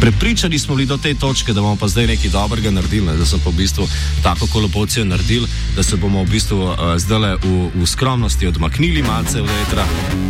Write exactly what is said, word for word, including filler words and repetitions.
prepričani smo bili do te točke, da bomo pa zdaj nekaj dobrega naredili, ne? Da smo pa v bistvu tako kolopocijo naredili, da se bomo v bistvu uh, zdaj v, v skromnosti odmaknili malce od vetra.